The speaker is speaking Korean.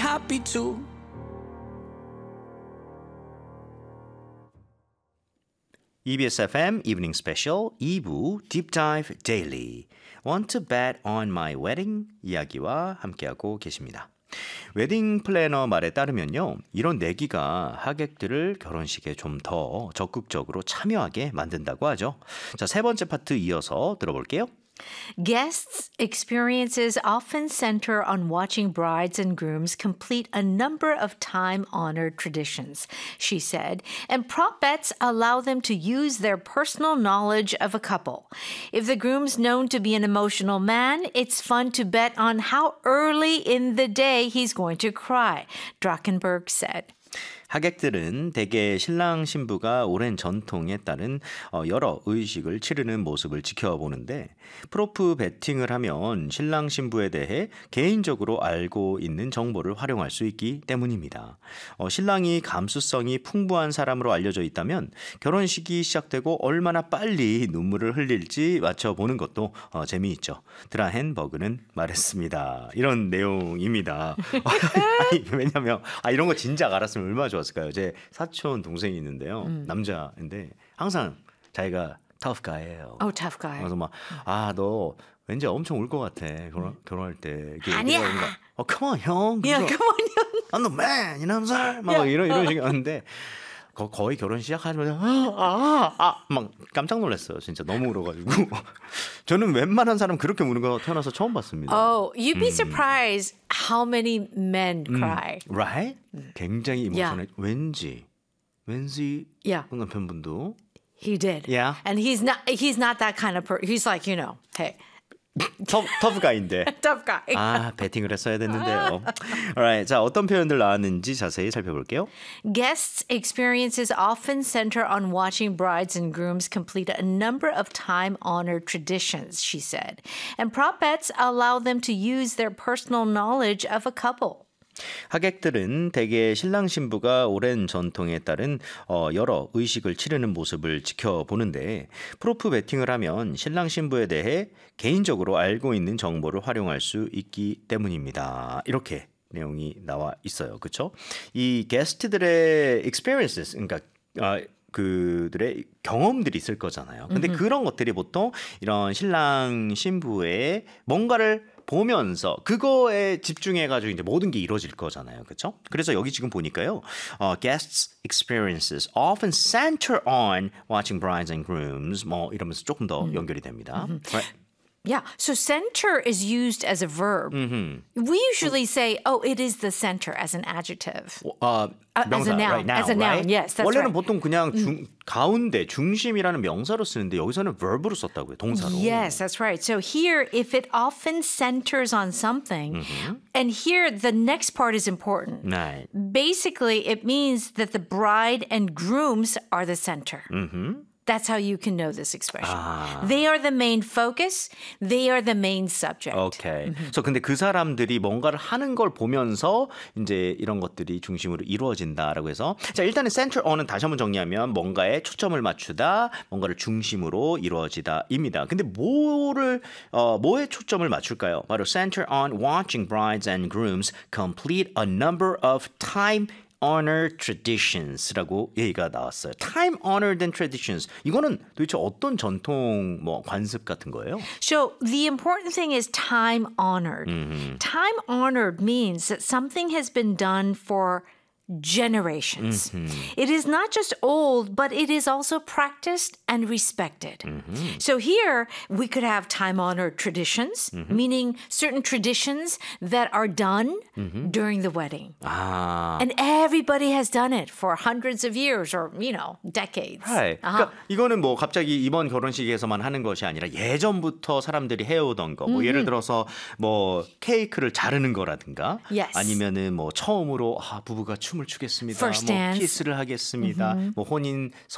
happy too. EBS FM Evening Special 2부 Deep Dive Daily Want to bet on my wedding? 이야기와 함께하고 계십니다. 웨딩 플래너 말에 따르면요. 이런 내기가 하객들을 결혼식에 좀 더 적극적으로 참여하게 만든다고 하죠. 자, 세 번째 파트 이어서 들어볼게요. Guests' experiences often center on watching brides and grooms complete a number of time-honored traditions, she said, and prop bets allow them to use their personal knowledge of a couple. If the groom's known to be an emotional man, it's fun to bet on how early in the day he's going to cry, Drakenberg said. 하객들은 대개 신랑 신부가 오랜 전통에 따른 여러 의식을 치르는 모습을 지켜보는데 프로프 베팅을 하면 신랑 신부에 대해 개인적으로 알고 있는 정보를 활용할 수 있기 때문입니다. 신랑이 감수성이 풍부한 사람으로 알려져 있다면 결혼식이 시작되고 얼마나 빨리 눈물을 흘릴지 맞춰보는 것도 재미있죠. 드라헨버그는 말했습니다. 이런 내용입니다. 아니, 왜냐면 이런 거 진작 알았으면 얼마나 좋았을까요? 제 사촌 동생이 있는데요. 남자인데 항상 자기가 tough guy예요. Oh, tough guy. 그래서 막 너 왠지 엄청 울 것 같아. 결혼할 때. 아니야. come on 형. Yeah, come on, 형. I'm the man. You know what I'm saying? 막 이런 식이 하는데 거의 결혼 시작하자마자 막 깜짝 놀랐어요. 진짜 너무 울어가지고. 저는 웬만한 사람 그렇게 우는 거 태어나서 처음 봤습니다. Oh, you'd be surprised how many men cry. Right? 굉장히 이모션해. Yeah. 왠지 Yeah. 남편분도 He did. Yeah. And he's not that kind of person. He's like, hey, 터프가인데. tough guy. 배팅을 했어야 됐는데요. Alright, 자 어떤 표현들 나왔는지 자세히 살펴볼게요. Guests' experiences often center on watching brides and grooms complete a number of time-honored traditions, she said. And prop bets allow them to use their personal knowledge of a couple. 하객들은 대개 신랑 신부가 오랜 전통에 따른 여러 의식을 치르는 모습을 지켜보는데 프로프 베팅을 하면 신랑 신부에 대해 개인적으로 알고 있는 정보를 활용할 수 있기 때문입니다. 이렇게 내용이 나와 있어요. 그렇죠? 이 게스트들의 experiences, 그러니까 그들의 경험들이 있을 거잖아요. 근데 그런 것들이 보통 이런 신랑 신부의 뭔가를 보면서 그거에 집중해가지고 이제 모든 게 이루어질 거잖아요. 그렇죠? 그래서 여기 지금 보니까요. Guests' experiences often center on watching brides and grooms 뭐 이러면서 조금 더 연결이 됩니다. Right? Yeah, so center is used as a verb. We usually say, it is the center as an adjective. 명사, as a noun. right now, as a right? noun, yes, that's 원래는 right. 보통 그냥 가운데, 중심이라는 명사로 쓰는데 여기서는 verb로 썼다고요, 동사로. Yes, that's right. So here, if it often centers on something, and here the next part is important. Right. Basically, it means that the bride and grooms are the center. That's how you can know this expression. They are the main focus. They are the main subject. 오케이. 그래서 근데 그 사람들이 뭔가를 하는 걸 보면서 이제 이런 것들이 중심으로 이루어진다라고 해서 자 일단은 center on은 다시 한번 정리하면 뭔가에 초점을 맞추다, 뭔가를 중심으로 이루어지다입니다. 근데 뭐에 초점을 맞출까요? 바로 center on watching brides and grooms complete a number of time-honored traditions라고 얘기가 나왔어요. Time-honored and traditions. 이거는 도대체 어떤 전통 관습 같은 거예요? So the important thing is time-honored. Time-honored means that something has been done for generations. It is not just old, but it is also practiced and respected. So here we could have time-honored traditions, meaning certain traditions that are done during the wedding. And everybody has done it for hundreds of years or, decades. Right. 그러니까 이거는 갑자기 이번 결혼식에서만 하는 것이 아니라 예전부터 사람들이 해오던 거. 예를 들어서 케이크를 자르는 거라든가 Yes. 아니면은 처음으로 부부가 춤을 추겠습니다. First dance. 키스를 하겠습니다. 혼인